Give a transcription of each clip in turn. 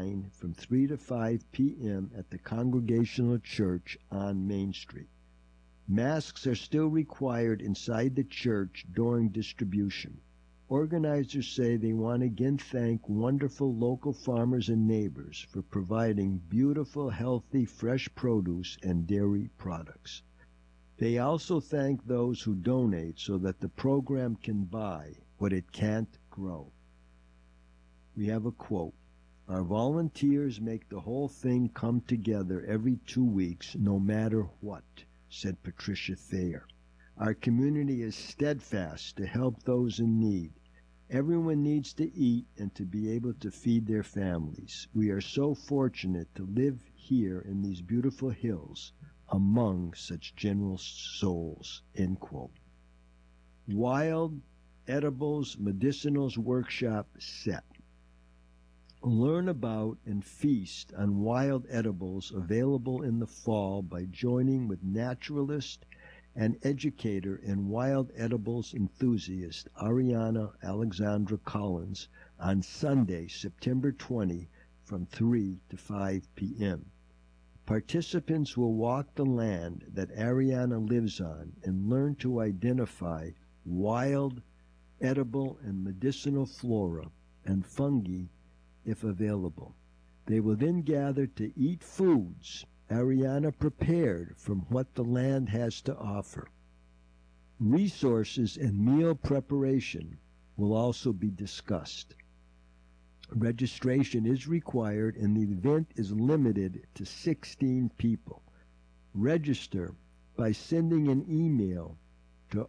9 from 3 to 5 p.m. at the Congregational Church on Main Street. Masks are still required inside the church during distribution. Organizers say they want to again thank wonderful local farmers and neighbors for providing beautiful, healthy, fresh produce and dairy products. They also thank those who donate so that the program can buy what it can't grow. We have a quote. Our volunteers make the whole thing come together every 2 weeks, no matter what, said Patricia Thayer. Our community is steadfast to help those in need. Everyone needs to eat and to be able to feed their families. We are so fortunate to live here in these beautiful hills among such generous souls, end quote. Wild Edibles Medicinals Workshop set. Learn about and feast on wild edibles available in the fall by joining with naturalist and educator and wild edibles enthusiast Ariana Alexandra Collins on Sunday, September 20 from 3 to 5 p.m. Participants will walk the land that Ariana lives on and learn to identify wild, edible, and medicinal flora and fungi if available. They will then gather to eat foods Ariana prepared from what the land has to offer. Resources and meal preparation will also be discussed. Registration is required and the event is limited to 16 people. Register by sending an email to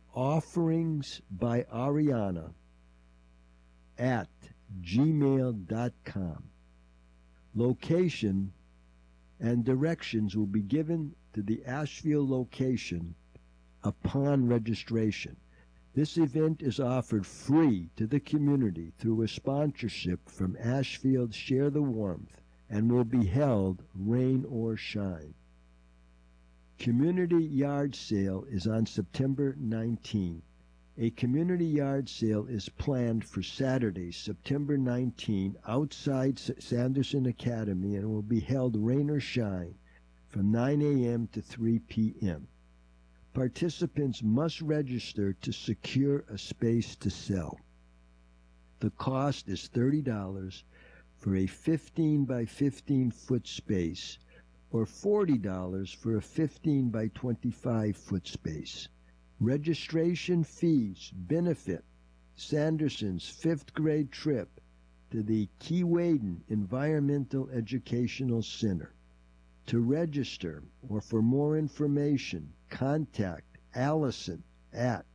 offeringsbyariana@gmail.com. Location and directions will be given to the Asheville location upon registration. This event is offered free to the community through a sponsorship from Ashfield Share the Warmth and will be held rain or shine. Community Yard Sale is on September 19. A community yard sale is planned for Saturday, September 19, outside Sanderson Academy and will be held rain or shine from 9 a.m. to 3 p.m. Participants must register to secure a space to sell. The cost is $30 for a 15 by 15 foot space or $40 for a 15 by 25 foot space. Registration fees benefit Sanderson's 5th grade trip to the Keewaydin Environmental Educational Center. To register or for more information, contact Allison at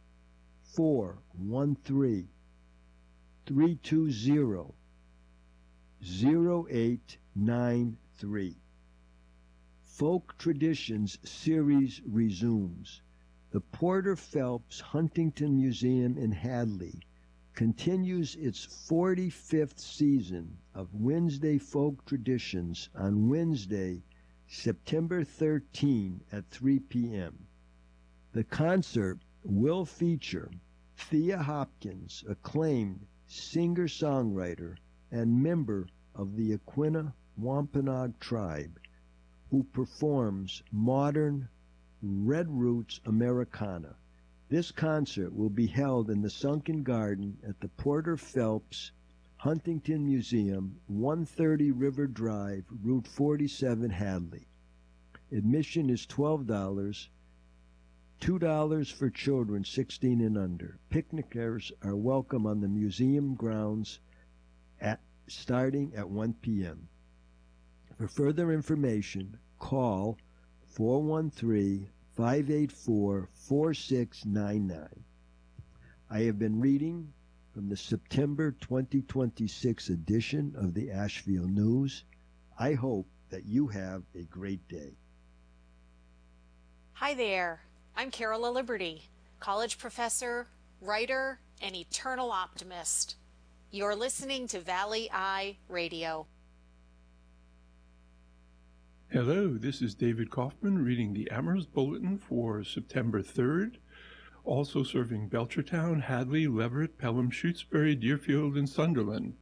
413-320-0893. Folk Traditions Series resumes. The Porter Phelps Huntington Museum in Hadley continues its 45th season of Wednesday Folk Traditions on Wednesday, September 13 at 3 p.m. The concert will feature Thea Hopkins, acclaimed singer-songwriter and member of the Aquinnah Wampanoag tribe, who performs modern Red Roots Americana. This concert will be held in the Sunken Garden at the Porter Phelps Huntington Museum, 130 River Drive, Route 47, Hadley. Admission is $12, $2 for children 16 and under. Picnickers are welcome on the museum grounds starting at 1 p.m. For further information, call 413-584-4699. I have been reading from the September 2026 edition of the Asheville News. I hope that you have a great day. Hi there. I'm Carola Liberty, college professor, writer, and eternal optimist. You're listening to Valley Eye Radio. Hello, this is David Kaufman reading the Amherst Bulletin for September 3rd, also serving Belchertown, Hadley, Leverett, Pelham, Shutesbury, Deerfield, and Sunderland.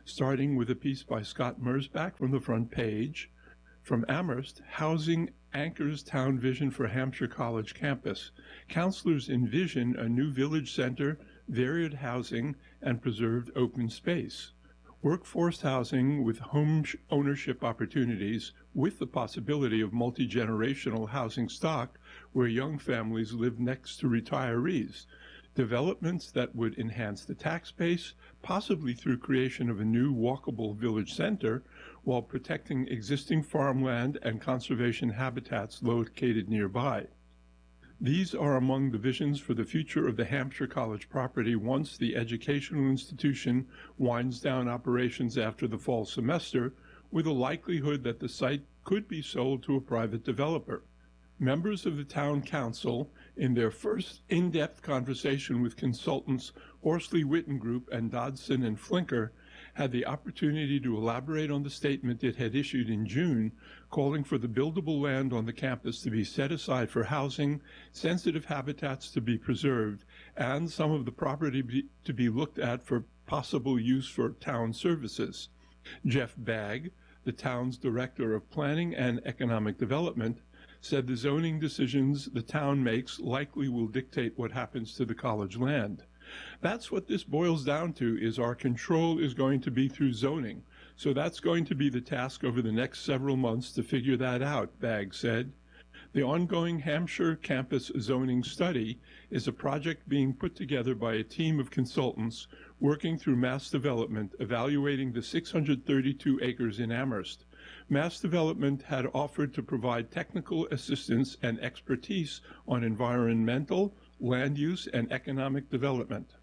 starting with a piece by Scott Mersbach from the front page. From Amherst, housing anchors town vision for Hampshire College campus. Counselors envision a new village center, varied housing, and preserved open space. Workforce housing with home ownership opportunities with the possibility of multi-generational housing stock where young families live next to retirees. Developments that would enhance the tax base, possibly through creation of a new walkable village center, while protecting existing farmland and conservation habitats located nearby. These are among the visions for the future of the Hampshire College property once the educational institution winds down operations after the fall semester, with a likelihood that the site could be sold to a private developer. Members of the town council, in their first in-depth conversation with consultants Horsley Witten Group and Dodson and Flinker, had the opportunity to elaborate on the statement it had issued in June, calling for the buildable land on the campus to be set aside for housing, sensitive habitats to be preserved, and some of the property to be looked at for possible use for town services. Jeff Bagg, the town's Director of Planning and Economic Development, said the zoning decisions the town makes likely will dictate what happens to the college land. That's what this boils down to, is our control is going to be through zoning. So that's going to be the task over the next several months to figure that out, Bagg said. The ongoing Hampshire campus zoning study is a project being put together by a team of consultants working through Mass Development, evaluating the 632 acres in Amherst. Mass Development had offered to provide technical assistance and expertise on environmental, land use, and economic development.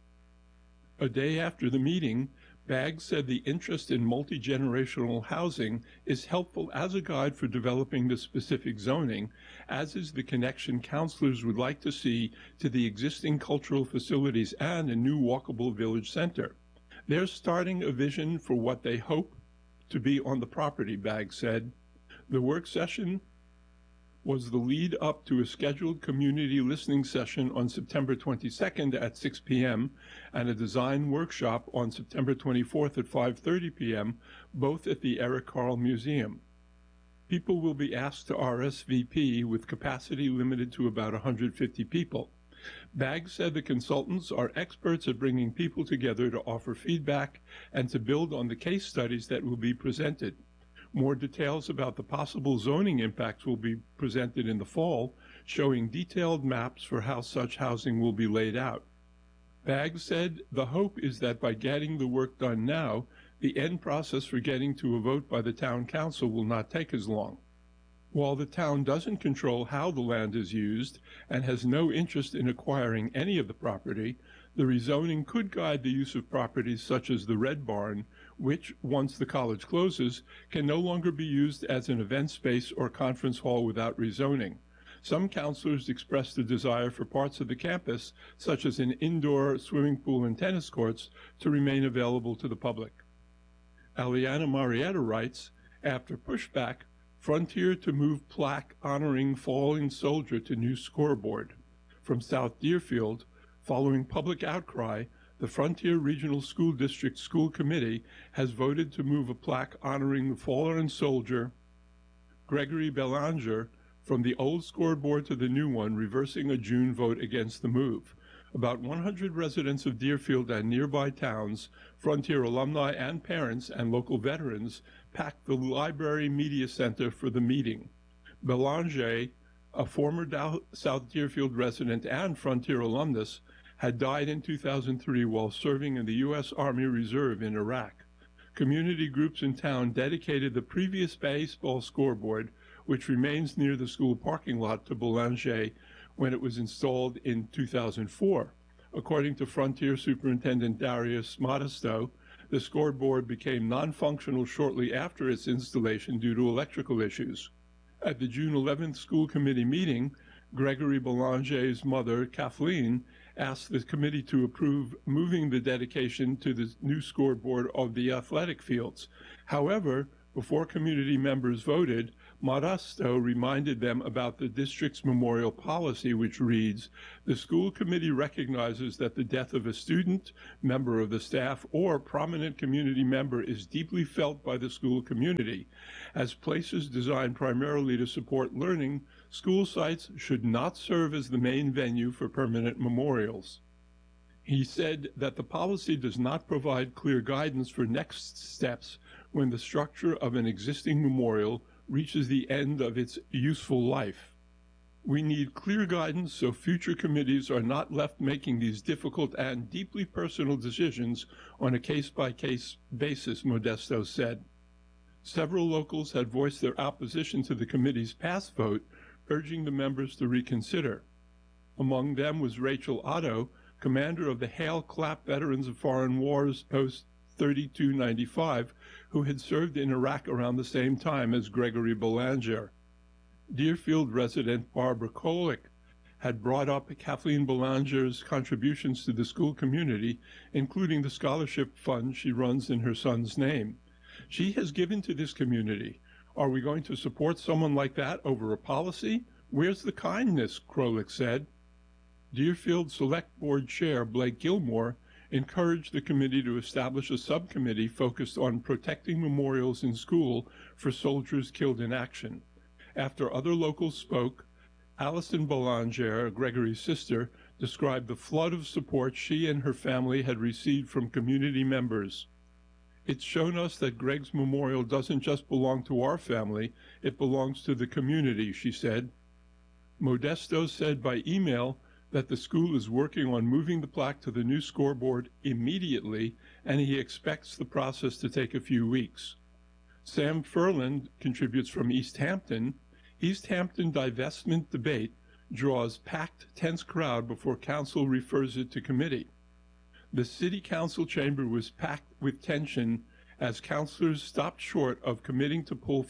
A day after the meeting, Bagg said the interest in multi-generational housing is helpful as a guide for developing the specific zoning, as is the connection counselors would like to see to the existing cultural facilities and a new walkable village center. They're starting a vision for what they hope to be on the property, Bagg said. The work session was the lead up to a scheduled community listening session on September 22nd at 6 p.m. and a design workshop on September 24th at 5:30 p.m., both at the Eric Carle Museum. People will be asked to RSVP with capacity limited to about 150 people. Bagg said the consultants are experts at bringing people together to offer feedback and to build on the case studies that will be presented. More details about the possible zoning impacts will be presented in the fall, showing detailed maps for how such housing will be laid out. Bagg said the hope is that by getting the work done now, the end process for getting to a vote by the town council will not take as long. While the town doesn't control how the land is used and has no interest in acquiring any of the property, the rezoning could guide the use of properties such as the Red Barn, which, once the college closes, can no longer be used as an event space or conference hall without rezoning. Some counselors expressed a desire for parts of the campus, such as an indoor swimming pool and tennis courts, to remain available to the public. Aliana Marietta writes, after pushback, Frontier to move plaque honoring fallen soldier to new scoreboard. From South Deerfield, following public outcry, the Frontier Regional School District School Committee has voted to move a plaque honoring the fallen soldier Gregory Belanger from the old scoreboard to the new one, reversing a June vote against the move. About 100 residents of Deerfield and nearby towns, Frontier alumni and parents, and local veterans packed the Library Media Center for the meeting. Belanger, a former South Deerfield resident and Frontier alumnus, had died in 2003 while serving in the U.S. Army Reserve in Iraq. Community groups in town dedicated the previous baseball scoreboard, which remains near the school parking lot, to Belanger when it was installed in 2004. According to Frontier Superintendent Darius Modesto, the scoreboard became non-functional shortly after its installation due to electrical issues. At the June 11th school committee meeting, Gregory Belanger's mother, Kathleen, asked the committee to approve moving the dedication to the new scoreboard of the athletic fields. However, Before community members voted, Modesto reminded them about the district's memorial policy, which reads, "The school committee recognizes that the death of a student, member of the staff, or prominent community member is deeply felt by the school community. As places designed primarily to support learning, school sites should not serve as the main venue for permanent memorials." He said that the policy does not provide clear guidance for next steps when the structure of an existing memorial reaches the end of its useful life. "We need clear guidance so future committees are not left making these difficult and deeply personal decisions on a case-by-case basis," Modesto said. Several locals had voiced their opposition to the committee's past vote, urging the members to reconsider. Among them was Rachel Otto, commander of the Hale Clapp Veterans of Foreign Wars Post 3295, who had served in Iraq around the same time as Gregory Belanger. Deerfield resident Barbara Kolick had brought up Kathleen Belanger's contributions to the school community, including the scholarship fund she runs in her son's name. "She has given to this community. Are we going to support someone like that over a policy? Where's the kindness?" Krolik said. Deerfield Select Board Chair Blake Gilmore encouraged the committee to establish a subcommittee focused on protecting memorials in school for soldiers killed in action. After other locals spoke, Allison Belanger, Gregory's sister, described the flood of support she and her family had received from community members. "It's shown us that Greg's memorial doesn't just belong to our family, it belongs to the community," she said. Modesto said by email that the school is working on moving the plaque to the new scoreboard immediately, and he expects the process to take a few weeks. Sam Furland contributes from East Hampton. East Hampton divestment debate draws packed, tense crowd before council refers it to committee. The city council chamber was packed with tension as councilors stopped short of committing to pull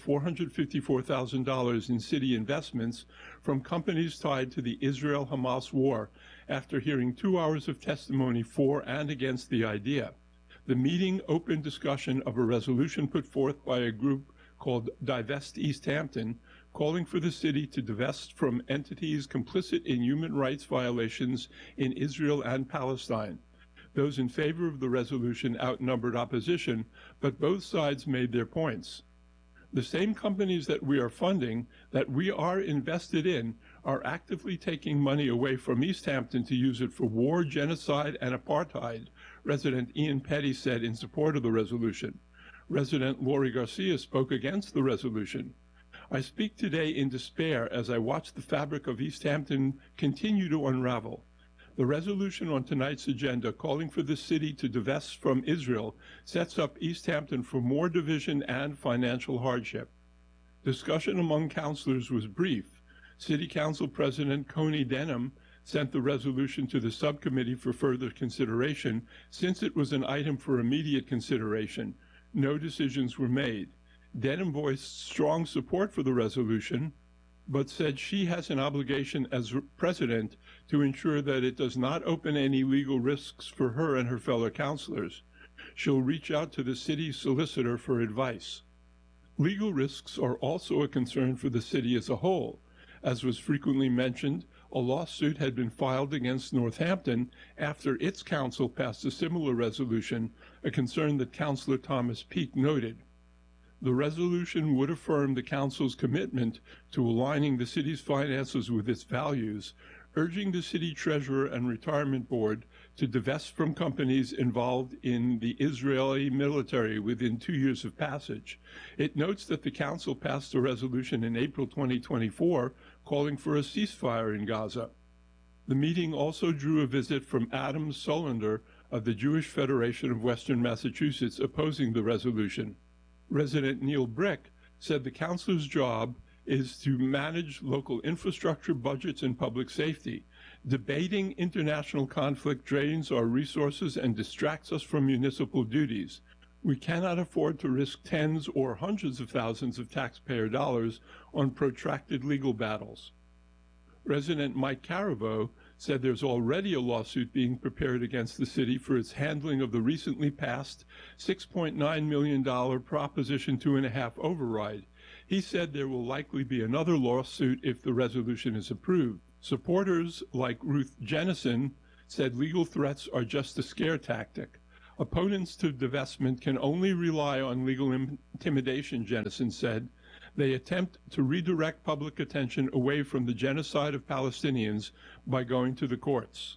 $454,000 in city investments from companies tied to the Israel-Hamas war after hearing 2 hours of testimony for and against the idea. The meeting opened discussion of a resolution put forth by a group called Divest East Hampton, calling for the city to divest from entities complicit in human rights violations in Israel and Palestine. Those in favor of the resolution outnumbered opposition, but both sides made their points. The same companies that we are funding, that we are invested in, are actively taking money away from East Hampton to use it for war, genocide, and apartheid, resident Ian Petty said in support of the resolution. Resident Lori Garcia spoke against the resolution. "I speak today in despair as I watch the fabric of East Hampton continue to unravel. The resolution on tonight's agenda calling for the city to divest from Israel sets up East Hampton for more division and financial hardship." Discussion among councilors was brief. City Council President Coney Denham sent the resolution to the subcommittee for further consideration. Since it was an item for immediate consideration, no decisions were made. Denham voiced strong support for the resolution, but said she has an obligation as president to ensure that it does not open any legal risks for her and her fellow councilors. She'll reach out to the city's solicitor for advice. Legal risks are also a concern for the city as a whole. As was frequently mentioned, a lawsuit had been filed against Northampton after its council passed a similar resolution, a concern that Councilor Thomas Peake noted. The resolution would affirm the council's commitment to aligning the city's finances with its values, urging the city treasurer and retirement board to divest from companies involved in the Israeli military within 2 years of passage. It notes that the council passed a resolution in April 2024 calling for a ceasefire in Gaza. The meeting also drew a visit from Adam Solander of the Jewish Federation of Western Massachusetts opposing the resolution. Resident Neil Brick said the council's job is to manage local infrastructure budgets and public safety. Debating international conflict drains our resources and distracts us from municipal duties. We cannot afford to risk tens or hundreds of thousands of taxpayer dollars on protracted legal battles. Resident Mike Caravo said there's already a lawsuit being prepared against the city for its handling of the recently passed $6.9 million Proposition 2.5 override. He said there will likely be another lawsuit if the resolution is approved. Supporters like Ruth Jennison said legal threats are just a scare tactic. Opponents to divestment can only rely on legal intimidation, Jennison said. They attempt to redirect public attention away from the genocide of Palestinians by going to the courts.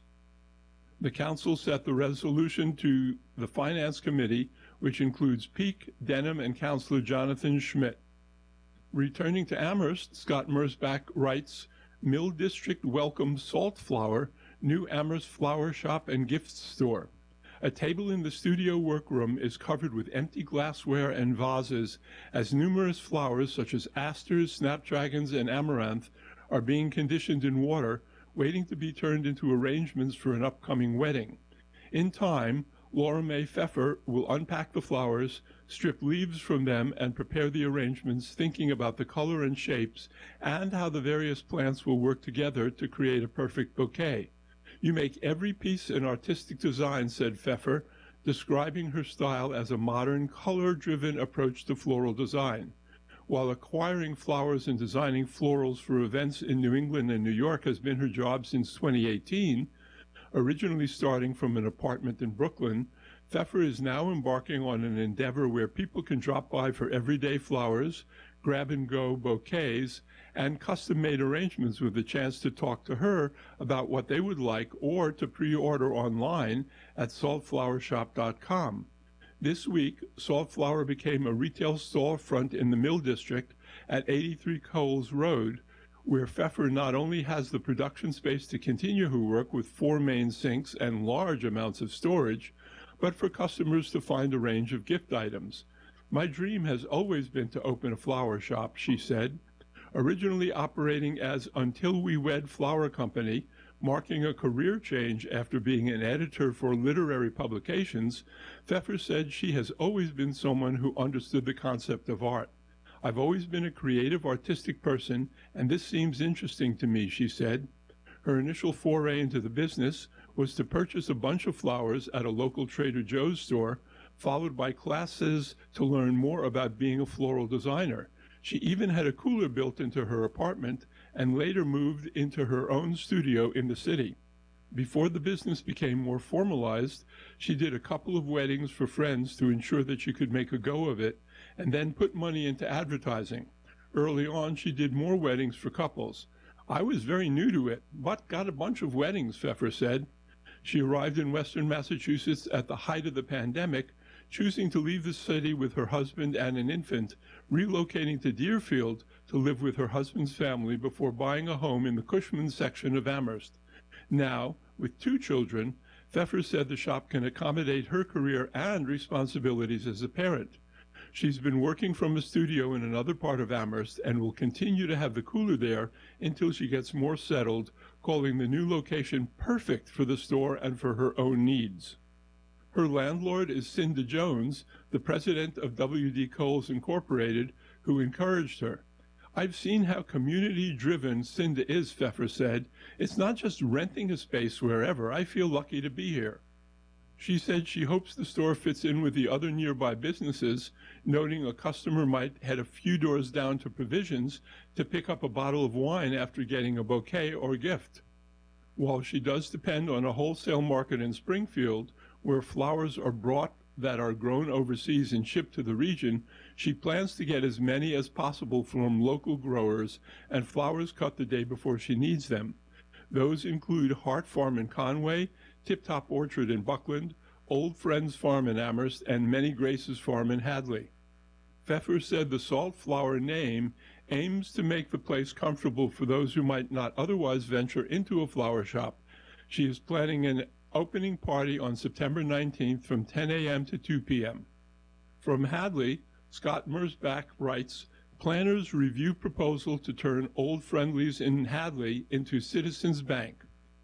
The council set the resolution to the Finance Committee, which includes Peake, Denham, and Councilor Jonathan Schmidt. Returning to Amherst, Scott Mersbach writes, Mill District welcomes Salt Flower, new Amherst flower shop and gift store. A table in the studio workroom is covered with empty glassware and vases as numerous flowers such as asters, snapdragons, and amaranth are being conditioned in water, waiting to be turned into arrangements for an upcoming wedding. In time, Laura Mae Pfeffer will unpack the flowers, strip leaves from them, and prepare the arrangements, thinking about the color and shapes and how the various plants will work together to create a perfect bouquet. You make every piece an artistic design, said Pfeffer, describing her style as a modern, color-driven approach to floral design. While acquiring flowers and designing florals for events in New England and New York has been her job since 2018, originally starting from an apartment in Brooklyn, Pfeffer is now embarking on an endeavor where people can drop by for everyday flowers, grab-and-go bouquets, and custom-made arrangements with a chance to talk to her about what they would like or to pre-order online at saltflowershop.com. This week, Salt Flower became a retail storefront in the Mill District at 83 Coles Road, where Pfeffer not only has the production space to continue her work with 4 main sinks and large amounts of storage, but for customers to find a range of gift items. My dream has always been to open a flower shop, she said. Originally operating as Until We Wed Flower Company, marking a career change after being an editor for literary publications, Pfeffer said she has always been someone who understood the concept of art. I've always been a creative, artistic person, and this seems interesting to me, she said. Her initial foray into the business was to purchase a bunch of flowers at a local Trader Joe's store, followed by classes to learn more about being a floral designer. She even had a cooler built into her apartment and later moved into her own studio in the city. Before the business became more formalized, she did a couple of weddings for friends to ensure that she could make a go of it, and then put money into advertising. Early on, she did more weddings for couples. I was very new to it, but got a bunch of weddings, Pfeffer said. She arrived in Western Massachusetts at the height of the pandemic, choosing to leave the city with her husband and an infant, relocating to Deerfield to live with her husband's family before buying a home in the Cushman section of Amherst. Now, with 2 children, Pfeffer said the shop can accommodate her career and responsibilities as a parent. She's been working from a studio in another part of Amherst and will continue to have the cooler there until she gets more settled, calling the new location perfect for the store and for her own needs. Her landlord is Cinda Jones, the president of W.D. Coles Incorporated, who encouraged her. I've seen how community-driven Cinda is, Pfeffer said. It's not just renting a space wherever. I feel lucky to be here. She said she hopes the store fits in with the other nearby businesses, noting a customer might head a few doors down to Provisions to pick up a bottle of wine after getting a bouquet or gift. While she does depend on a wholesale market in Springfield, where flowers are brought that are grown overseas and shipped to the region, she plans to get as many as possible from local growers and flowers cut the day before she needs them. Those include Hart Farm in Conway, Tip Top Orchard in Buckland, Old Friends Farm in Amherst, and Many Graces Farm in Hadley. Pfeffer said the Salt Flower name aims to make the place comfortable for those who might not otherwise venture into a flower shop. She is planning an opening party on September 19th from 10 a.m. to 2 p.m. From Hadley, Scott Mersbach writes, planners review proposal to turn Old Friendlies in Hadley into Citizens Bank.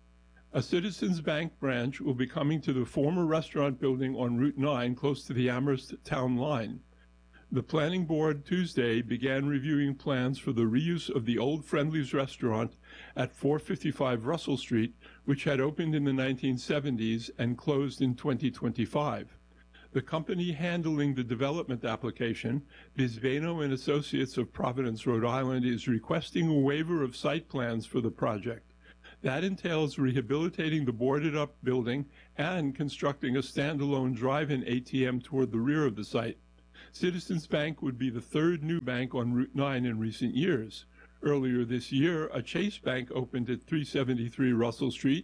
A Citizens Bank branch will be coming to the former restaurant building on Route 9 close to the Amherst town line. The planning board Tuesday began reviewing plans for the reuse of the old Friendly's restaurant at 455 Russell Street, which had opened in the 1970s and closed in 2025. The company handling the development application, Bisvano and Associates of Providence, Rhode Island, is requesting a waiver of site plans for the project. That entails rehabilitating the boarded-up building and constructing a standalone drive-in ATM toward the rear of the site. Citizens Bank would be the third new bank on Route 9 in recent years. Earlier this year, a Chase Bank opened at 373 Russell Street,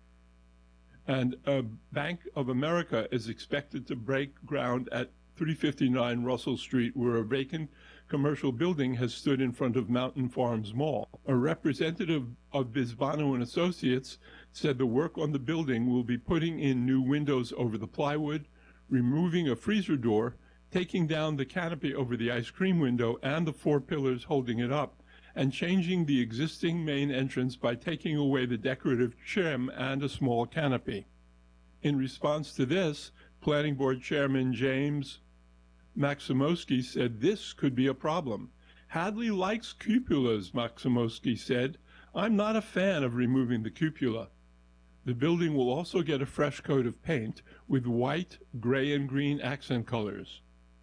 and a Bank of America is expected to break ground at 359 Russell Street, where a vacant commercial building has stood in front of Mountain Farms Mall. A representative of Bisvano and Associates said the work on the building will be putting in new windows over the plywood, removing a freezer door, taking down the canopy over the ice cream window and the 4 pillars holding it up, and changing the existing main entrance by taking away the decorative trim and a small canopy. In response to this, Planning Board Chairman James Maximowski said this could be a problem. Hadley likes cupolas, Maximowski said. I'm not a fan of removing the cupola. The building will also get a fresh coat of paint with white, gray, and green accent colors.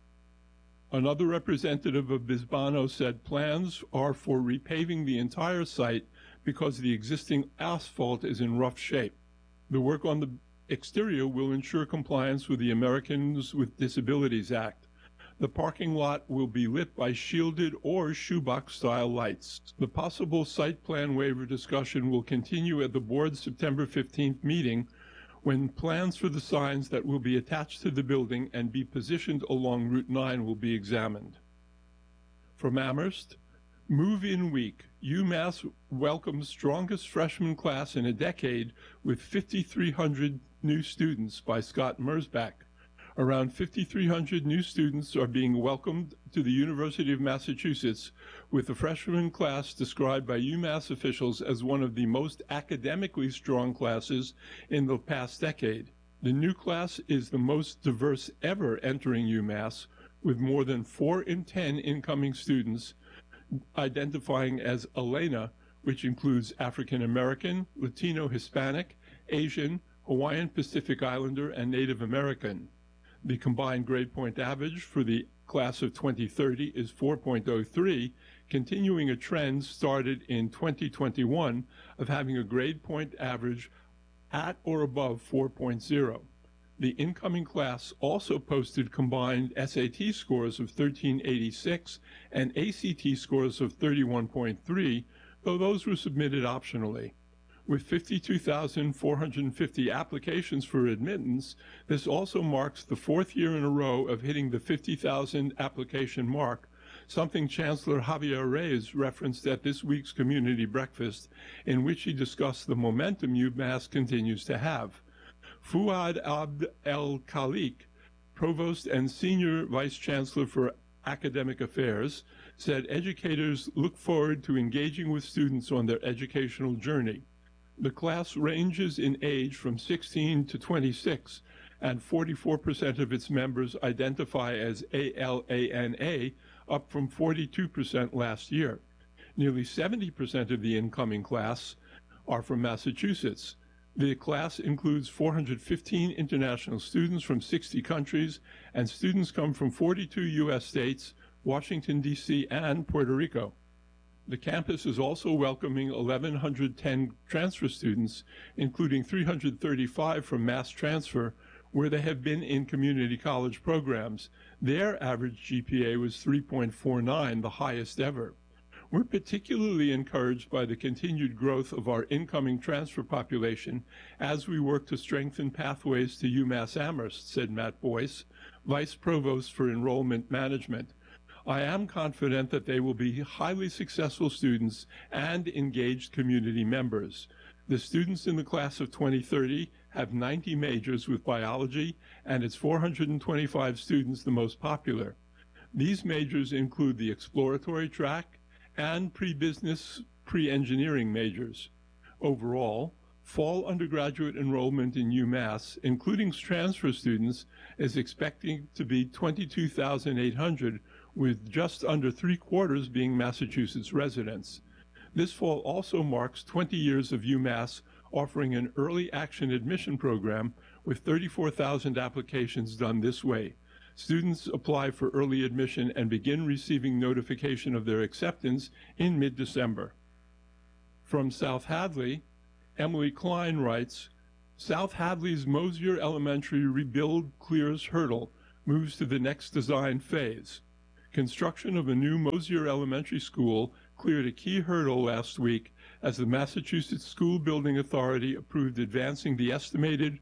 Another representative of Bisvano said plans are for repaving the entire site because the existing asphalt is in rough shape. The work on the exterior will ensure compliance with the Americans with Disabilities Act. The parking lot will be lit by shielded or shoebox-style lights. The possible site plan waiver discussion will continue at the board's September 15th meeting, when plans for the signs that will be attached to the building and be positioned along Route 9 will be examined. From Amherst, move-in week. UMass welcomes strongest freshman class in a decade with 5,300 new students by Scott Mersbach. Around 5,300 new students are being welcomed to the University of Massachusetts, with the freshman class described by UMass officials as one of the most academically strong classes in the past decade. The new class is the most diverse ever entering UMass, with more than 4 in 10 incoming students identifying as Elena, which includes African American, Latino, Hispanic, Asian, Hawaiian Pacific Islander, and Native American. The combined grade point average for the class of 2030 is 4.03, continuing a trend started in 2021 of having a grade point average at or above 4.0. The incoming class also posted combined SAT scores of 1386 and ACT scores of 31.3, though those were submitted optionally. With 52,450 applications for admittance, this also marks the 4th year in a row of hitting the 50,000 application mark, something Chancellor Javier Reyes referenced at this week's community breakfast, in which he discussed the momentum UMass continues to have. Fuad Abd el-Khaliq, Provost and Senior Vice Chancellor for Academic Affairs, said educators look forward to engaging with students on their educational journey. The class ranges in age from 16 to 26, and 44% of its members identify as ALANA, up from 42% last year. Nearly 70% of the incoming class are from Massachusetts. The class includes 415 international students from 60 countries, and students come from 42 U.S. states, Washington, D.C., and Puerto Rico. The campus is also welcoming 1,110 transfer students, including 335 from Mass Transfer, where they have been in community college programs. Their average GPA was 3.49, the highest ever. We're particularly encouraged by the continued growth of our incoming transfer population as we work to strengthen pathways to UMass Amherst, said Matt Boyce, Vice Provost for Enrollment Management. I am confident that they will be highly successful students and engaged community members. The students in the class of 2030 have 90 majors, with biology and its 425 students the most popular. These majors include the exploratory track and pre-business, pre-engineering majors. Overall, fall undergraduate enrollment in UMass, including transfer students, is expecting to be 22,800, with just under 3/4 being Massachusetts residents. This fall also marks 20 years of UMass offering an early action admission program with 34,000 applications done this way. Students apply for early admission and begin receiving notification of their acceptance in mid-December. From South Hadley, Emily Klein writes, South Hadley's Mosier Elementary rebuild clears hurdle, moves to the next design phase. Construction of a new Mosier Elementary School cleared a key hurdle last week as the Massachusetts School Building Authority approved advancing the estimated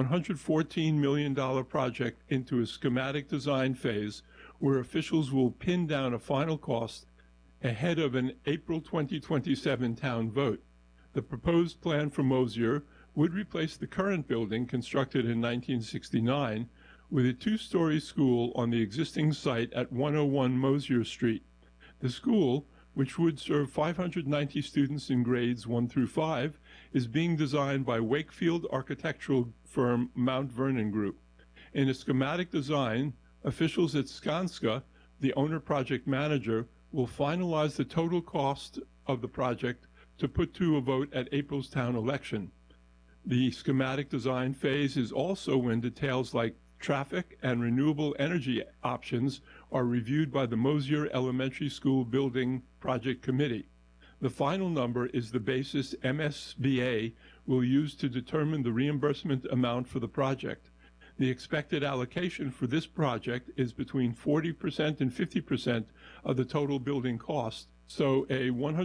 $114 million project into a schematic design phase where officials will pin down a final cost ahead of an April 2027 town vote. The proposed plan for Mosier would replace the current building constructed in 1969 with a two-story school on the existing site at 101 Mosier Street. The school, which would serve 590 students in grades 1 through 5, is being designed by Wakefield architectural firm Mount Vernon Group. In a schematic design, officials at Skanska, the owner project manager, will finalize the total cost of the project to put to a vote at April's town election. The schematic design phase is also when details like traffic and renewable energy options are reviewed by the Mosier Elementary School Building Project Committee. The final number is the basis MSBA will use to determine the reimbursement amount for the project. The expected allocation for this project is between 40% and 50% of the total building cost. So a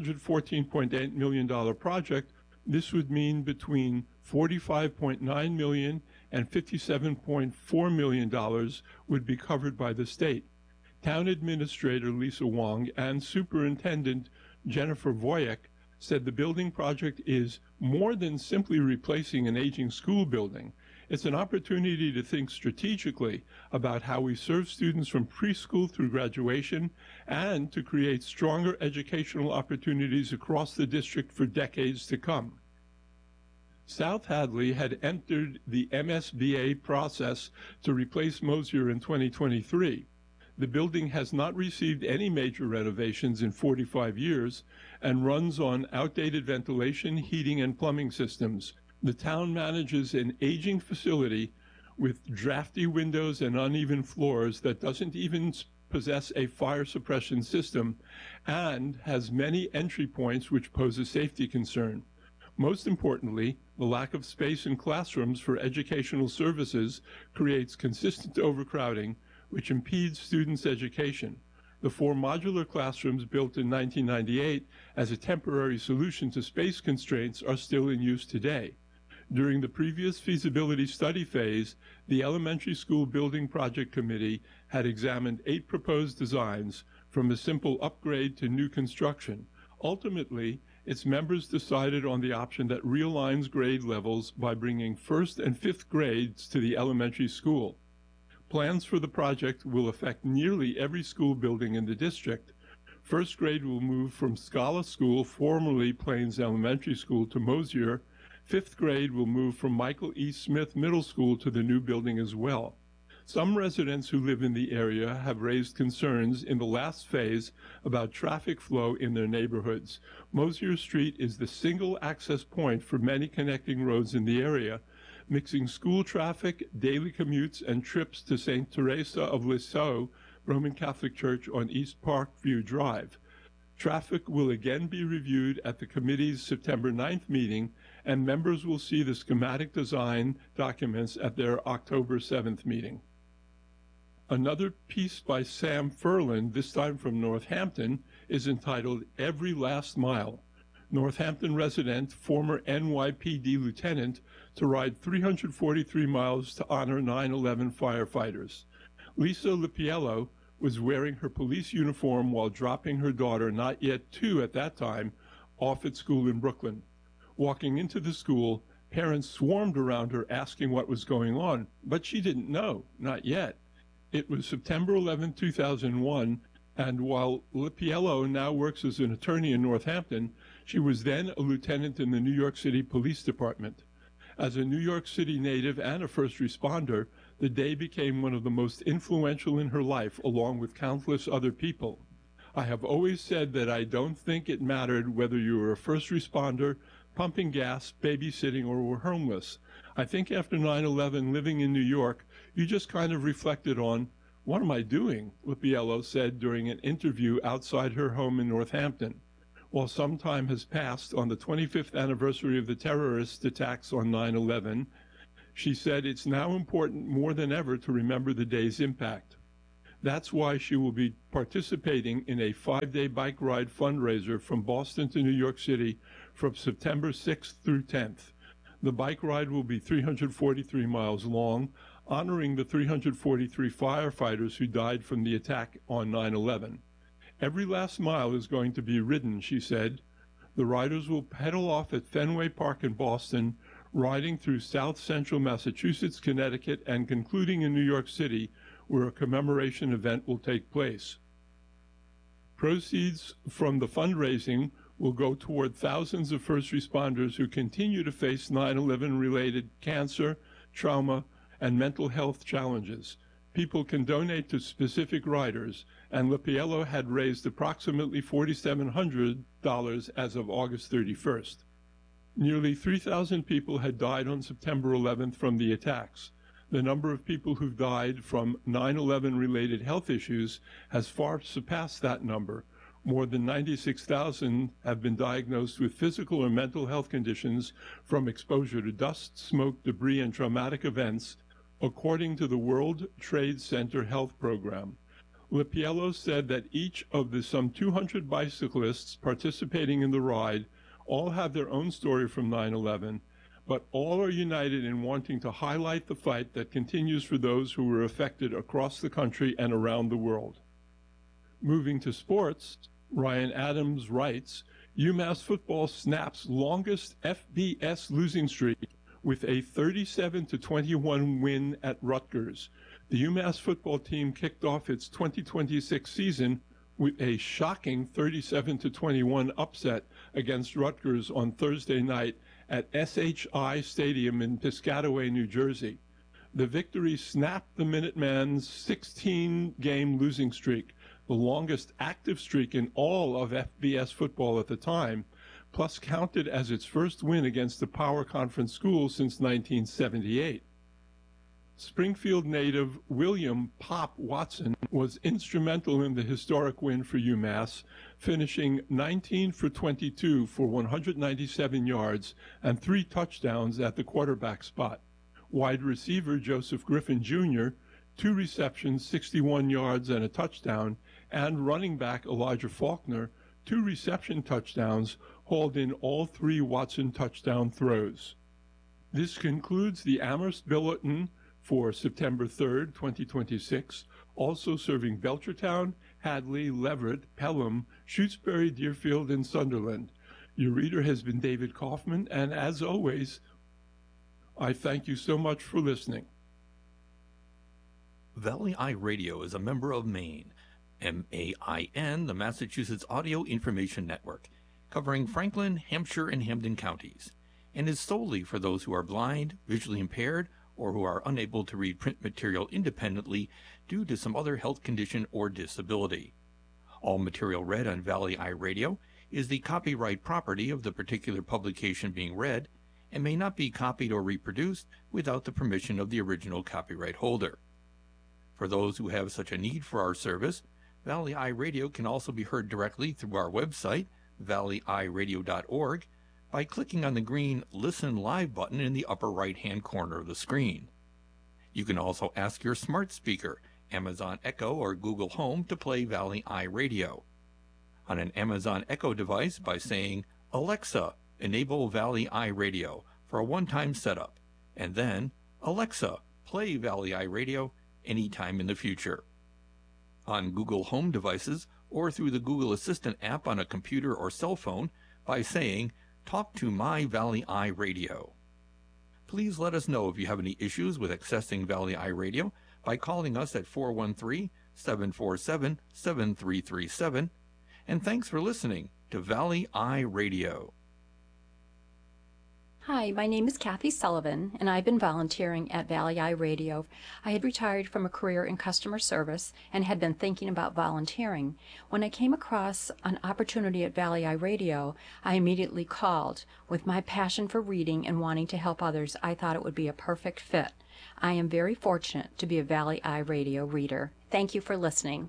$114.8 million project, this would mean between $45.9 million and $57.4 million would be covered by the state. Town Administrator Lisa Wong and Superintendent Jennifer Voyek said the building project is more than simply replacing an aging school building. It's an opportunity to think strategically about how we serve students from preschool through graduation and to create stronger educational opportunities across the district for decades to come. South Hadley had entered the MSBA process to replace Mosier in 2023. The building has not received any major renovations in 45 years and runs on outdated ventilation, heating, and plumbing systems. The town manages an aging facility with drafty windows and uneven floors that doesn't even possess a fire suppression system and has many entry points which pose a safety concern. Most importantly, the lack of space in classrooms for educational services creates consistent overcrowding, which impedes students' education. The 4 modular classrooms built in 1998 as a temporary solution to space constraints are still in use today. During the previous feasibility study phase, the Elementary School Building Project Committee had examined 8 proposed designs, from a simple upgrade to new construction. Ultimately, its members decided on the option that realigns grade levels by bringing 1st and 5th grades to the elementary school. Plans for the project will affect nearly every school building in the district. 1st grade will move from Scala School, formerly Plains Elementary School, to Mosier. 5th grade will move from Michael E. Smith Middle School to the new building as well. Some residents who live in the area have raised concerns in the last phase about traffic flow in their neighborhoods. Mosier Street is the single access point for many connecting roads in the area, mixing school traffic, daily commutes, and trips to St. Teresa of Lisieux Roman Catholic Church on East Parkview Drive. Traffic will again be reviewed at the committee's September 9th meeting, and members will see the schematic design documents at their October 7th meeting. Another piece by Sam Ferland, this time from Northampton, is entitled Every Last Mile. Northampton resident, former NYPD lieutenant, to ride 343 miles to honor 9/11 firefighters. Lisa Lipiello was wearing her police uniform while dropping her daughter, not yet 2 at that time, off at school in Brooklyn. Walking into the school, parents swarmed around her asking what was going on, but she didn't know, not yet. It was September 11, 2001, and while Lipiello now works as an attorney in Northampton, she was then a lieutenant in the New York City Police Department. As a New York City native and a first responder, The day became one of the most influential in her life, along with countless other people. I have always said that I don't think it mattered whether you were a first responder, pumping gas, babysitting, or were homeless. I think after 9/11, living in New York, you just kind of reflected on, what am I doing? Lippiello said during an interview outside her home in Northampton. While some time has passed, on the 25th anniversary of the terrorist attacks on 9/11, she said it's now important more than ever to remember the day's impact. That's why she will be participating in a 5-day bike ride fundraiser from Boston to New York City from September 6th through 10th. The bike ride will be 343 miles long, honoring the 343 firefighters who died from the attack on 9/11. Every last mile is going to be ridden, she said. The riders will pedal off at Fenway Park in Boston, riding through South Central Massachusetts, Connecticut, and concluding in New York City, where a commemoration event will take place. Proceeds from the fundraising will go toward thousands of first responders who continue to face 9/11-related cancer, trauma, and mental health challenges. People can donate to specific riders, and Lippiello had raised approximately $4,700 as of August 31st. Nearly 3,000 people had died on September 11th from the attacks. The number of people who've died from 9/11-related health issues has far surpassed that number. More than 96,000 have been diagnosed with physical or mental health conditions from exposure to dust, smoke, debris, and traumatic events, according to the World Trade Center Health Program. Lippiello said that each of the some 200 bicyclists participating in the ride all have their own story from 9/11, but all are united in wanting to highlight the fight that continues for those who were affected across the country and around the world. Moving to sports, Ryan Adams writes, UMass football snaps longest FBS losing streak with a 37-21 win at Rutgers. The UMass football team kicked off its 2026 season with a shocking 37-21 upset against Rutgers on Thursday night at SHI Stadium in Piscataway, New Jersey. The victory snapped the Minutemen's 16-game losing streak, the longest active streak in all of FBS football at the time, plus counted as its first win against a Power Conference school since 1978. Springfield native William Pop Watson was instrumental in the historic win for UMass, finishing 19 for 22 for 197 yards and 3 touchdowns at the quarterback spot. Wide receiver Joseph Griffin Jr., 2 receptions, 61 yards, and a touchdown, and running back Elijah Faulkner, 2 reception touchdowns, hauled in all 3 Watson touchdown throws. This concludes the Amherst Bulletin for September 3rd, 2026, also serving Belchertown, Hadley, Leverett, Pelham, Shutesbury, Deerfield, and Sunderland. Your reader has been David Kaufman, and as always, I thank you so much for listening. Valley Eye Radio is a member of MAIN, M-A-I-N, the Massachusetts Audio Information Network, covering Franklin, Hampshire, and Hampden counties, and is solely for those who are blind, visually impaired, or who are unable to read print material independently due to some other health condition or disability. All material read on Valley Eye Radio is the copyright property of the particular publication being read and may not be copied or reproduced without the permission of the original copyright holder. For those who have such a need for our service, Valley Eye Radio can also be heard directly through our website, valleyeyeradio.org, by clicking on the green Listen Live button in the upper right-hand corner of the screen. You can also ask your smart speaker, Amazon Echo or Google Home, to play Valley Eye Radio. On an Amazon Echo device by saying, Alexa, enable Valley Eye Radio for a one-time setup, and then, Alexa, play Valley Eye Radio anytime in the future. On Google Home devices or through the Google Assistant app on a computer or cell phone by saying, Talk to My Valley Eye Radio. Please let us know if you have any issues with accessing Valley Eye Radio by calling us at 413-747-7337. And thanks for listening to Valley Eye Radio. Hi, my name is Kathy Sullivan, and I've been volunteering at Valley Eye Radio. I had retired from a career in customer service and had been thinking about volunteering. When I came across an opportunity at Valley Eye Radio, I immediately called. With my passion for reading and wanting to help others, I thought it would be a perfect fit. I am very fortunate to be a Valley Eye Radio reader. Thank you for listening.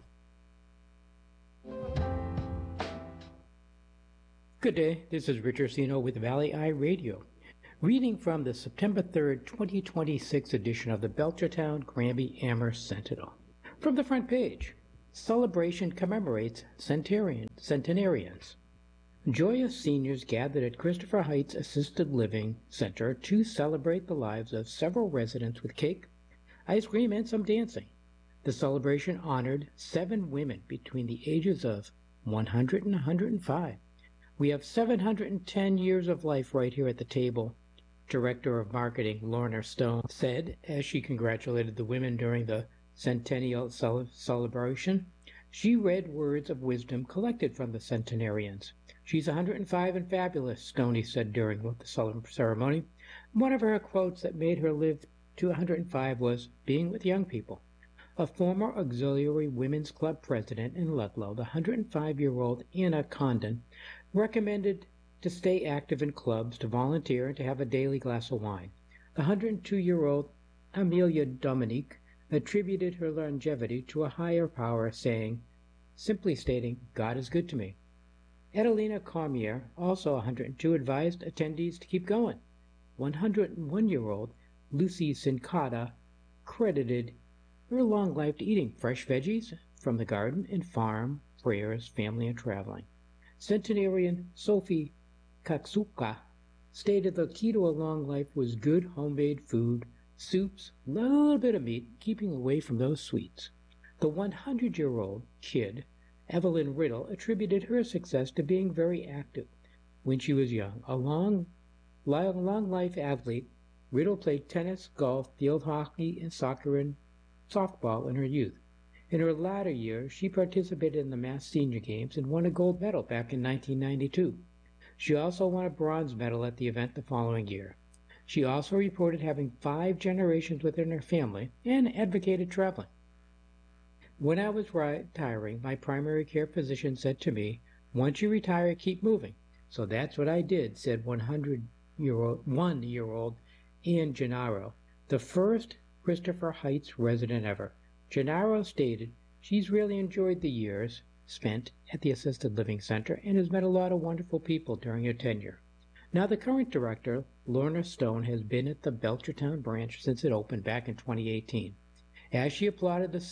Good day, this is Richard Sino with Valley Eye Radio. Reading from the September 3rd, 2026 edition of the Belchertown Granby Amherst Sentinel. From the front page, celebration commemorates centenarians. Joyous seniors gathered at Christopher Heights Assisted Living Center to celebrate the lives of several residents with cake, ice cream, and some dancing. The celebration honored 7 women between the ages of 100 and 105. We have 710 years of life right here at the table, Director of Marketing Lorna Stone said as she congratulated the women during the centennial celebration. She read words of wisdom collected from the centenarians. She's 105 and fabulous, Stoney said during the ceremony. One of her quotes that made her live to 105 was, "Being with young people." A former Auxiliary Women's Club president in Ludlow, the 105-year-old Anna Condon, recommended to stay active in clubs, to volunteer, and to have a daily glass of wine. The 102-year-old Amelia Dominique attributed her longevity to a higher power, simply stating, "God is good to me." Edelina Cormier, also 102, advised attendees to keep going. 101-year-old Lucy Sincata credited her long life to eating fresh veggies from the garden and farm, prayers, family, and traveling. Centenarian Sophie Katsuka stated the key to a long life was good homemade food, soups, a little bit of meat, keeping away from those sweets. The 100-year-old kid, Evelyn Riddle, attributed her success to being very active when she was young. A long life athlete, Riddle played tennis, golf, field hockey, and soccer and softball in her youth. In her latter years, she participated in the Mass Senior Games and won a gold medal back in 1992. She also won a bronze medal at the event the following year. She also reported having 5 generations within her family and advocated traveling. When I was retiring, my primary care physician said to me, "Once you retire, keep moving." So that's what I did, said 101-year-old Ann Gennaro, the first Christopher Heights resident ever. Gennaro stated she's really enjoyed the years spent at the Assisted Living Center and has met a lot of wonderful people during her tenure. Now, the current director, Lorna Stone, has been at the Belchertown branch since it opened back in 2018. As she applauded the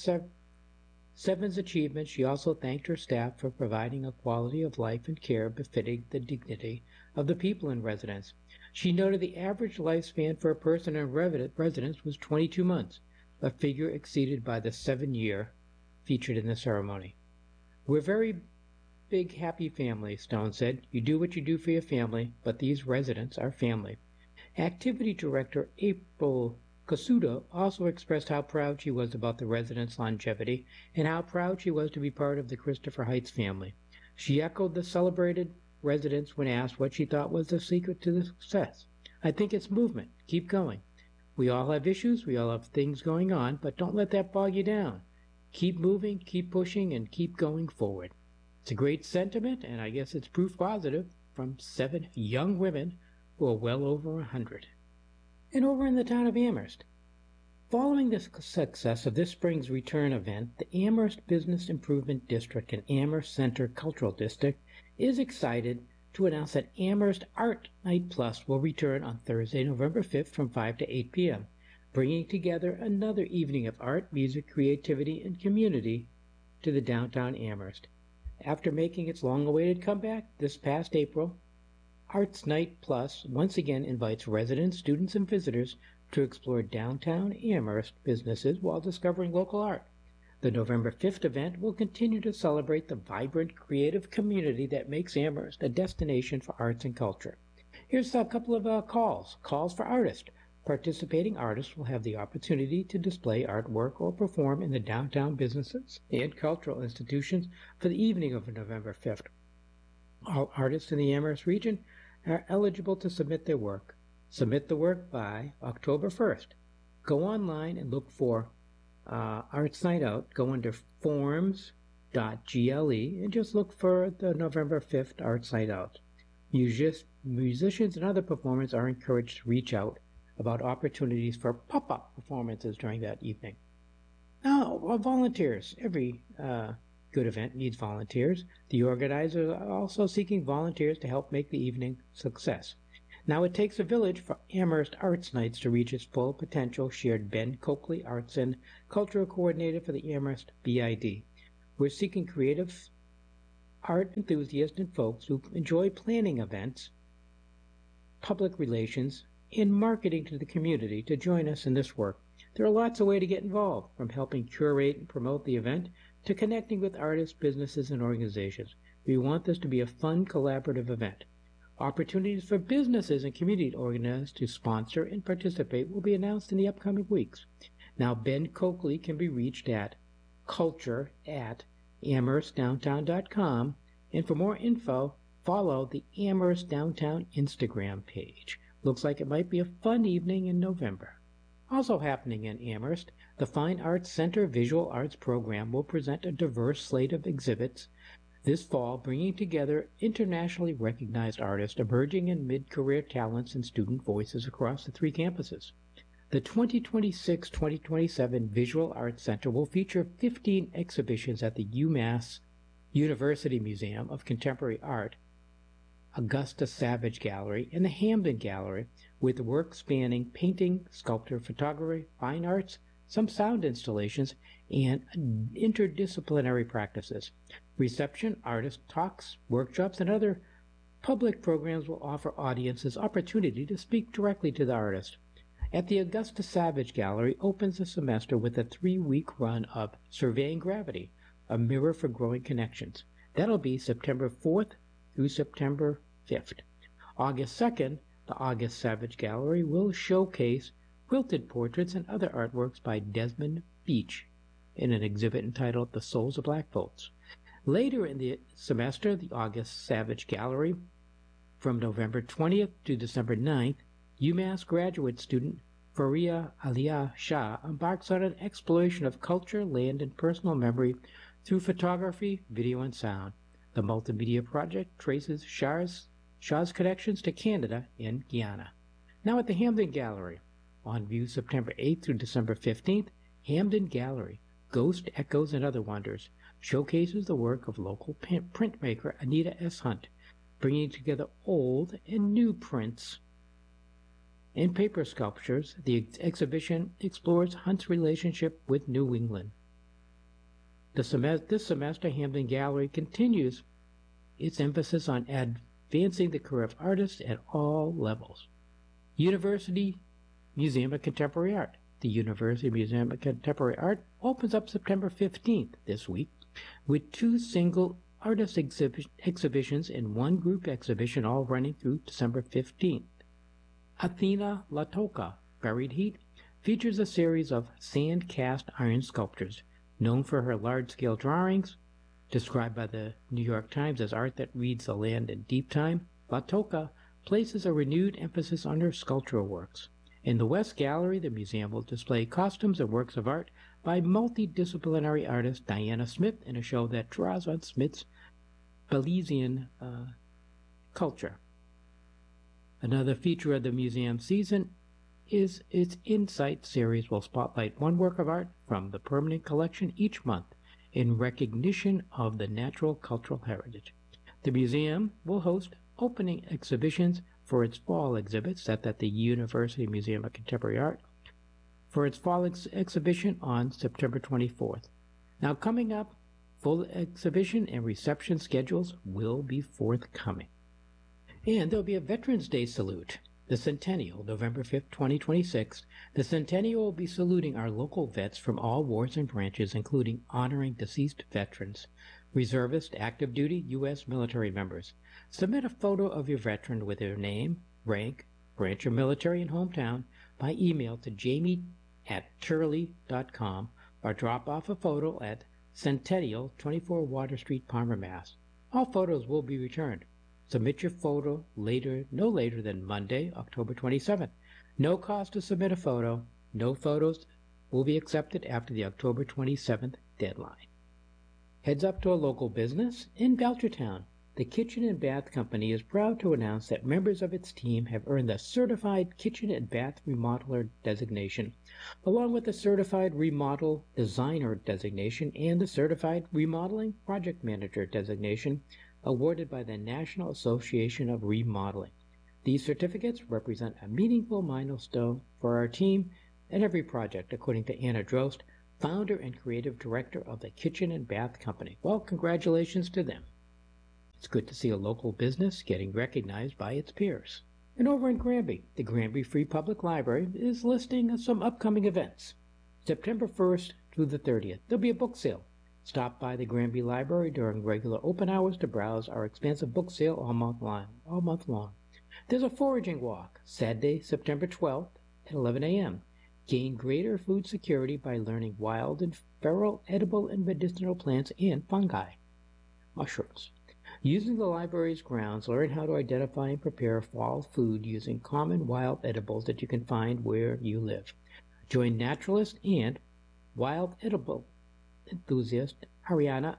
Seven's achievements, she also thanked her staff for providing a quality of life and care befitting the dignity of the people in residence. She noted the average lifespan for a person in residence was 22 months, a figure exceeded by the 7-year featured in the ceremony. "We're very big, happy family," Stone said. "You do what you do for your family, but these residents are family." Activity Director April Casudo also expressed how proud she was about the residents' longevity and how proud she was to be part of the Christopher Heights family. She echoed the celebrated residents when asked what she thought was the secret to the success. "I think it's movement. Keep going. We all have issues, we all have things going on, but don't let that bog you down. Keep moving, keep pushing, and keep going forward." It's a great sentiment, and I guess it's proof positive from 7 young women who are well over 100. And over in the town of Amherst, following the success of this spring's return event, the Amherst Business Improvement District and Amherst Center Cultural District is excited to announce that Amherst Art Night Plus will return on Thursday, November 5th from 5 to 8 p.m., bringing together another evening of art, music, creativity, and community to the downtown Amherst. After making its long-awaited comeback this past April, Arts Night Plus once again invites residents, students, and visitors to explore downtown Amherst businesses while discovering local art. The November 5th event will continue to celebrate the vibrant, creative community that makes Amherst a destination for arts and culture. Here's a couple of calls for artists. Participating artists will have the opportunity to display artwork or perform in the downtown businesses and cultural institutions for the evening of November 5th. All artists in the Amherst region are eligible to submit their work. Submit the work by October 1st. Go online and look for Arts Night Out. Go under forms.gle and just look for the November 5th Arts Night Out. Musicians and other performers are encouraged to reach out about opportunities for pop-up performances during that evening. Now, volunteers. Every good event needs volunteers. The organizers are also seeking volunteers to help make the evening a success. Now, it takes a village for Amherst Arts Nights to reach its full potential, shared Ben Coakley, Arts and Cultural Coordinator for the Amherst BID. We're seeking creative art enthusiasts and folks who enjoy planning events, public relations, and marketing to the community to join us in this work. There are lots of ways to get involved, from helping curate and promote the event to connecting with artists, businesses, and organizations. We want this to be a fun, collaborative event. Opportunities for businesses and community organizers to sponsor and participate will be announced in the upcoming weeks. Now, Ben Coakley can be reached at culture@amherstdowntown.com, and for more info, follow the Amherst Downtown Instagram page. Looks like it might be a fun evening in November. Also happening in Amherst, the Fine Arts Center Visual Arts Program will present a diverse slate of exhibits this fall, bringing together internationally recognized artists, emerging and mid-career talents, and student voices across the 3 campuses. The 2026-2027 Visual Arts Center will feature 15 exhibitions at the UMass University Museum of Contemporary Art, Augusta Savage Gallery, and the Hamden Gallery, with work spanning painting, sculpture, photography, fine arts, some sound installations, and interdisciplinary practices. Reception, artist talks, workshops, and other public programs will offer audiences opportunity to speak directly to the artist. At the Augusta Savage Gallery opens the semester with a 3-week run of Surveying Gravity, a mirror for growing connections. That'll be September 4th through September 5th. August 2nd, the August Savage Gallery will showcase quilted portraits and other artworks by Desmond Beach in an exhibit entitled The Souls of Black Folks. Later in the semester, the August Savage Gallery, from November 20th to December 9th, UMass graduate student Faria Alia Shah embarks on an exploration of culture, land, and personal memory through photography, video, and sound. The multimedia project traces Shah's connections to Canada and Guyana. Now at the Hamden Gallery, on view September 8th through December 15th, Hamden Gallery, Ghost, Echoes, and Other Wonders, showcases the work of local printmaker Anita S. Hunt, bringing together old and new prints and paper sculptures. The exhibition explores Hunt's relationship with New England. This semester, Hamden Gallery continues its emphasis on advancing the career of artists at all levels. University Museum of Contemporary Art. The University Museum of Contemporary Art opens up September 15th this week with 2 single artist exhibitions and 1 group exhibition, all running through December 15th. Athena Latoka, Buried Heat, features a series of sand cast iron sculptures. Known for her large-scale drawings, described by the New York Times as art that reads the land in deep time, Latoka places a renewed emphasis on her sculptural works. In the West Gallery, the museum will display costumes and works of art by multidisciplinary artist Diana Smith in a show that draws on Smith's Belizean culture. Another feature of the museum season is its Insight series will spotlight 1 work of art from the permanent collection each month in recognition of the natural cultural heritage. The museum will host opening exhibitions for its fall exhibits set at the University Museum of Contemporary Art for its fall exhibition on September 24th. Now coming up, full exhibition and reception schedules will be forthcoming. And there'll be a Veterans Day salute. The Centennial, November 5th, 2026. The Centennial will be saluting our local vets from all wards and branches, including honoring deceased veterans, reservist, active duty, U.S. military members. Submit a photo of your veteran with their name, rank, branch of military, and hometown by email to jamie@turley.com or drop off a photo at Centennial, 24 Water Street, Palmer, Mass. All photos will be returned. Submit your photo no later than Monday, October 27th. No cost to submit a photo. No photos will be accepted after the October 27th deadline. Heads up to a local business in Belchertown. The Kitchen and Bath Company is proud to announce that members of its team have earned the Certified Kitchen and Bath Remodeler designation, along with the Certified Remodel Designer designation and the Certified Remodeling Project Manager designation awarded by the National Association of Remodeling. These certificates represent a meaningful milestone for our team and every project, according to Anna Drost, founder and creative director of the Kitchen and Bath Company. Well, congratulations to them. It's good to see a local business getting recognized by its peers. And over in Granby, the Granby Free Public Library is listing some upcoming events. September 1st through the 30th, there'll be a book sale. Stop by the Granby Library during regular open hours to browse our expansive book sale all month long. There's a foraging walk, Saturday, September 12th at 11 a.m. Gain greater food security by learning wild and feral edible and medicinal plants and fungi. Mushrooms. Using the library's grounds, learn how to identify and prepare fall food using common wild edibles that you can find where you live. Join naturalist and wild edible enthusiast Ariana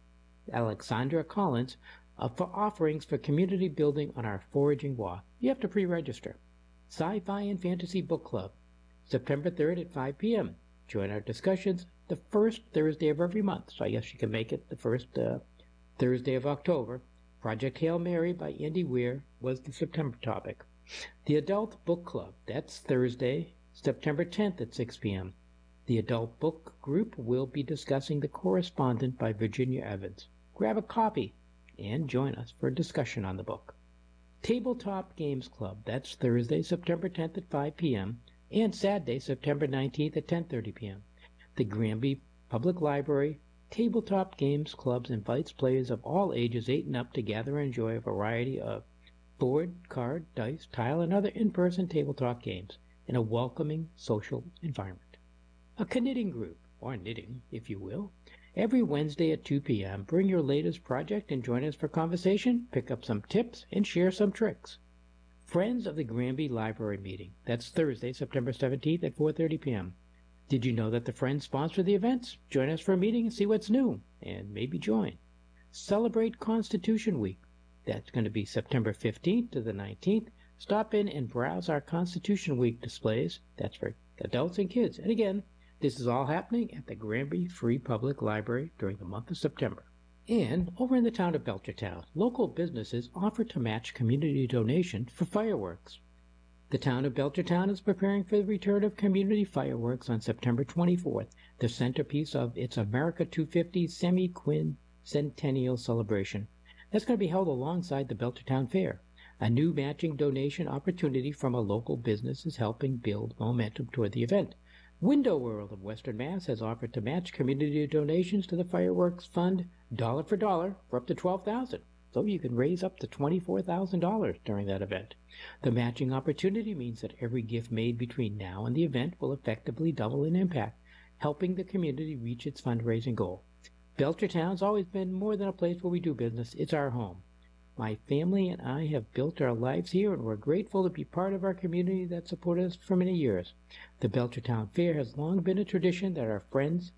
Alexandra Collins for offerings for community building on our foraging walk. You have to pre-register. Sci-Fi and Fantasy Book Club, September 3rd at 5 p.m. Join our discussions the first Thursday of every month, so I guess you can make it the first Thursday of October. Project Hail Mary by Andy Weir was the September topic. The Adult Book Club, that's Thursday, September 10th at 6 p.m. The Adult Book Group will be discussing The Correspondent by Virginia Evans. Grab a copy and join us for a discussion on the book. Tabletop Games Club, that's Thursday, September 10th at 5 p.m. and Saturday, September 19th at 10:30 p.m. The Granby Public Library Tabletop Games Club invites players of all ages 8 and up to gather and enjoy a variety of board, card, dice, tile, and other in-person tabletop games in a welcoming social environment. A knitting group, or knitting, if you will, every Wednesday at 2 p.m. Bring your latest project and join us for conversation, pick up some tips, and share some tricks. Friends of the Granby Library Meeting, that's Thursday, September 17th at 4:30 p.m. Did you know that the Friends sponsor the events? Join us for a meeting and see what's new, and maybe join. Celebrate Constitution Week. That's going to be September 15th to the 19th. Stop in and browse our Constitution Week displays. That's for adults and kids. And again, this is all happening at the Granby Free Public Library during the month of September. And over in the town of Belchertown, local businesses offer to match community donations for fireworks. The town of Belchertown is preparing for the return of community fireworks on September 24th, the centerpiece of its America 250 semi-quincentennial celebration. That's going to be held alongside the Belchertown Fair. A new matching donation opportunity from a local business is helping build momentum toward the event. Window World of Western Mass has offered to match community donations to the Fireworks Fund dollar for dollar for up to $12,000. So you can raise up to $24,000 during that event. The matching opportunity means that every gift made between now and the event will effectively double in impact, helping the community reach its fundraising goal. Belchertown's always been more than a place where we do business. It's our home. My family and I have built our lives here, and we're grateful to be part of our community that supported us for many years. The Belchertown Fair has long been a tradition that our friends,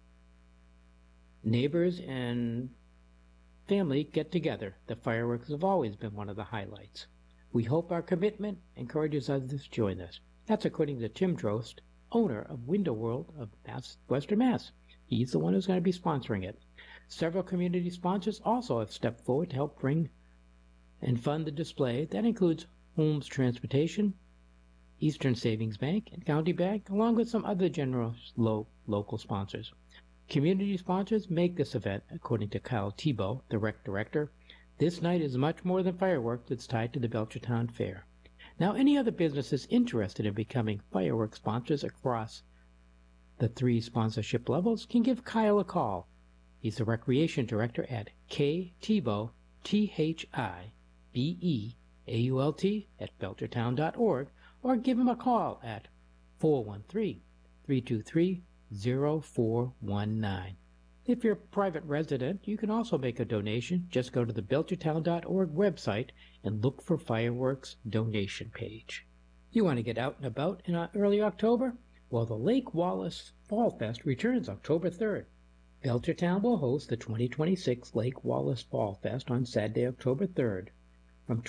neighbors, and family get together. The fireworks have always been one of the highlights. We hope our commitment encourages others to join us. That's according to Tim Drost, owner of Window World of Western Mass. He's the one who's going to be sponsoring it. Several community sponsors also have stepped forward to help bring and fund the display. That includes Holmes Transportation, Eastern Savings Bank, and County Bank, along with some other generous local sponsors. Community sponsors make this event, according to Kyle Tebow, the rec director. This night is much more than fireworks. It's tied to the Belchertown Fair. Now, any other businesses interested in becoming fireworks sponsors across the 3 sponsorship levels can give Kyle a call. He's the recreation director at K. Tebow, THIBEAULT at belchertown.org, or give him a call at 413-323-0419. If you're a private resident, you can also make a donation. Just go to the belchertown.org website and look for fireworks donation page. You want to get out and about in early October? Well, the Lake Wallace Fall Fest returns October 3rd. Belchertown will host the 2026 Lake Wallace Fall Fest on Saturday, October 3rd, from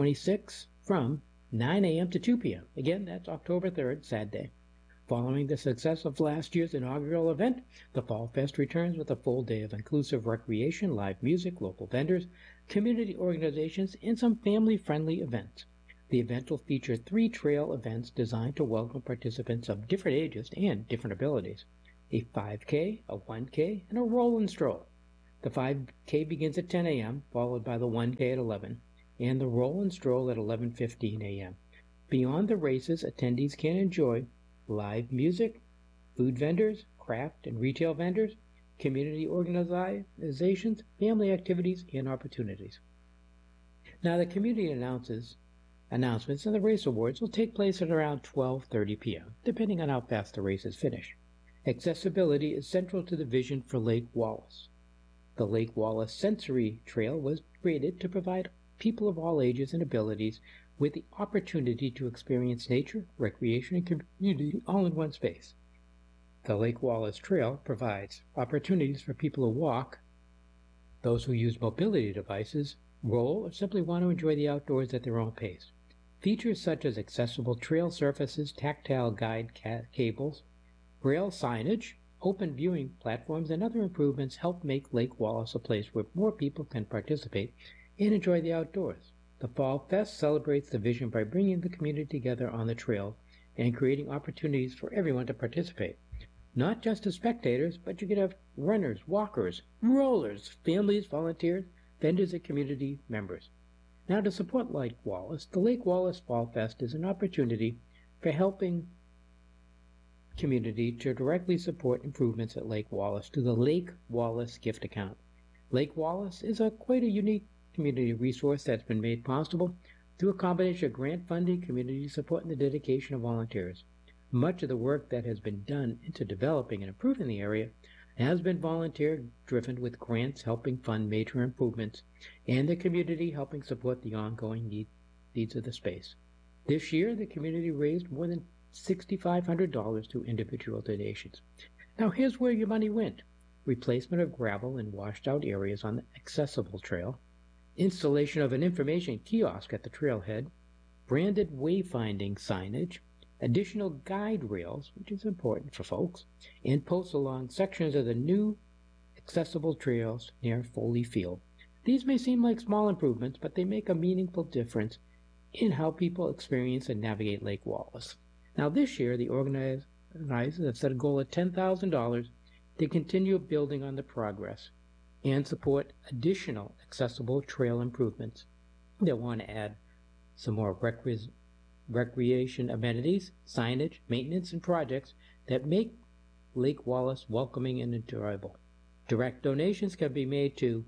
9 a.m. to 2 p.m. Again, that's October 3rd, Saturday. Following the success of last year's inaugural event, the Fall Fest returns with a full day of inclusive recreation, live music, local vendors, community organizations, and some family-friendly events. The event will feature 3 trail events designed to welcome participants of different ages and different abilities: a 5K, a 1K, and a roll and stroll. The 5K begins at 10 a.m., followed by the 1K at 11, and the roll and stroll at 11:15 a.m. Beyond the races, attendees can enjoy live music, food vendors, craft and retail vendors, community organizations, family activities, and opportunities. Now, the community announcements and the race awards will take place at around 12:30 p.m., depending on how fast the races finish. Accessibility is central to the vision for Lake Wallace. The Lake Wallace Sensory Trail was created to provide people of all ages and abilities with the opportunity to experience nature, recreation, and community all in one space. The Lake Wallace Trail provides opportunities for people who walk, those who use mobility devices, roll, or simply want to enjoy the outdoors at their own pace. Features such as accessible trail surfaces, tactile guide cables, braille signage, open viewing platforms, and other improvements help make Lake Wallace a place where more people can participate and enjoy the outdoors. The Fall Fest celebrates the vision by bringing the community together on the trail and creating opportunities for everyone to participate. Not just as spectators, but you could have runners, walkers, rollers, families, volunteers, vendors, and community members. Now, to support Lake Wallace, the Lake Wallace Fall Fest is an opportunity for helping community to directly support improvements at Lake Wallace through the Lake Wallace gift account. Lake Wallace is quite a unique community resource that's been made possible through a combination of grant funding, community support, and the dedication of volunteers. Much of the work that has been done into developing and improving the area has been volunteer-driven, with grants helping fund major improvements and the community helping support the ongoing needs of the space. This year, the community raised more than $6,500 through individual donations. Now, here's where your money went: replacement of gravel in washed-out areas on the accessible trail, installation of an information kiosk at the trailhead, branded wayfinding signage, additional guide rails, which is important for folks, and posts along sections of the new accessible trails near Foley Field. These may seem like small improvements, but they make a meaningful difference in how people experience and navigate Lake Wallace. Now, this year, the organizers have set a goal of $10,000 to continue building on the progress and support additional accessible trail improvements. They want to add some more recreation amenities, signage, maintenance, and projects that make Lake Wallace welcoming and enjoyable. Direct donations can be made to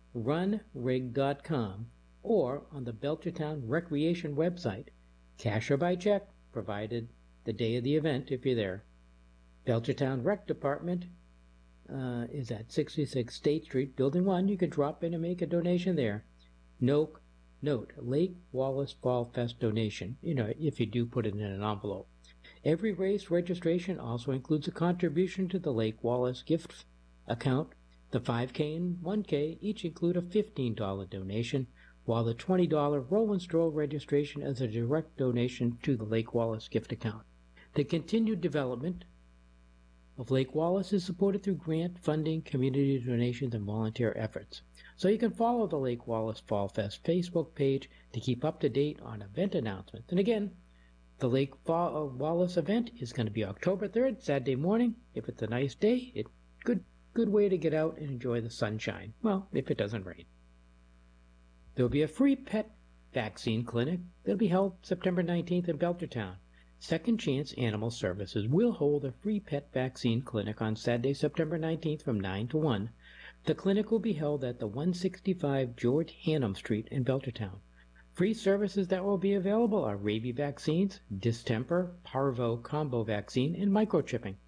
runrig.com or on the Belchertown Recreation website, cash or by check, provided the day of the event if you're there. Belchertown Rec Department is at 66 State Street, Building 1. You can drop in and make a donation there. Note, Lake Wallace Fall Fest donation, if you do put it in an envelope. Every race registration also includes a contribution to the Lake Wallace gift account. The 5K and 1K each include a $15 donation, while the $20 roll and stroll registration is a direct donation to the Lake Wallace gift account. The continued development of Lake Wallace is supported through grant funding, community donations, and volunteer efforts. So you can follow the Lake Wallace Fall Fest Facebook page to keep up to date on event announcements. And again, the Lake Wallace event is going to be October 3rd, Saturday morning. If it's a nice day, it's a good way to get out and enjoy the sunshine. Well, if it doesn't rain. There will be a free pet vaccine clinic that will be held September 19th in Belchertown. Second Chance Animal Services will hold a free pet vaccine clinic on Saturday, September 19th from 9 to 1. The clinic will be held at the 165 George Hannum Street in Belchertown. Free services that will be available are rabies vaccines, distemper, parvo combo vaccine, and microchipping.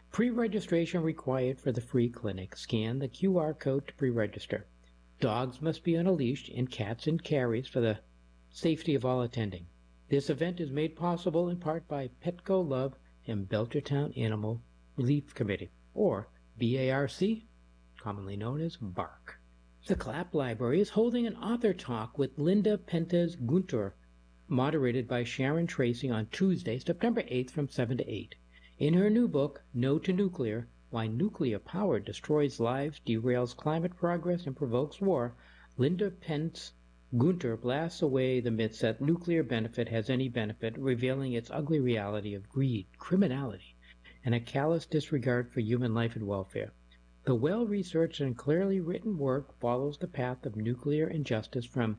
Pre-registration required for the free clinic. Scan the QR code to pre-register. Dogs must be on a leash and cats in carries for the safety of all attending. This event is made possible in part by Petco Love and Belchertown Animal Relief Committee, or BARC, commonly known as BARC. The Clapp Library is holding an author talk with Linda Pentes Gunter, moderated by Sharon Tracy on Tuesday, September 8th from 7 to 8. In her new book, No to Nuclear, Why Nuclear Power Destroys Lives, Derails Climate Progress, and Provokes War, Linda Pentes Gunter blasts away the myths that nuclear benefit has any benefit, revealing its ugly reality of greed, criminality, and a callous disregard for human life and welfare. The well-researched and clearly written work follows the path of nuclear injustice from